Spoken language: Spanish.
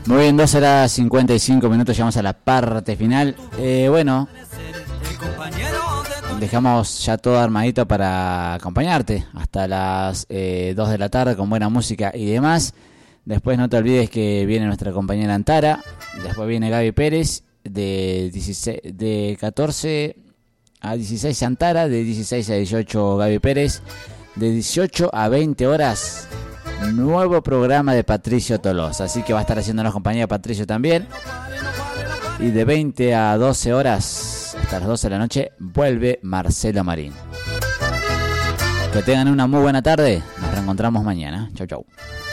Muy bien, 2:55, llegamos a la parte final. Bueno, dejamos ya todo armadito para acompañarte hasta las 2 de la tarde con buena música y demás. Después no te olvides que viene nuestra compañera Antara. Después viene Gaby Pérez de 14 a 16 Antara, de 16 a 18 Gaby Pérez, de 18 a 20 horas nuevo programa de Patricio Tolosa, así que va a estar haciéndonos compañía Patricio también. Y de 20 a 12 horas hasta las 12 de la noche vuelve Marcelo Marín. Que tengan una muy buena tarde, nos reencontramos mañana. Chau chau.